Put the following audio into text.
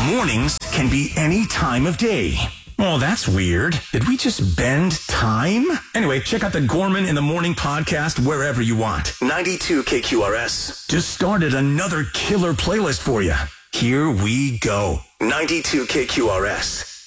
Mornings can be any time of day. Oh, that's weird. Did we just bend time? Anyway, check out the Gorman in the Morning podcast wherever you want. 92 KQRS just started another killer playlist for you. Here we go. 92 KQRS.